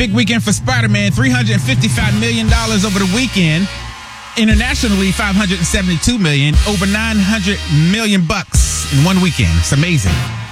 Big weekend for Spider-Man. $355 million over the weekend. Internationally, $572 million. Over $900 million in one weekend. It's amazing.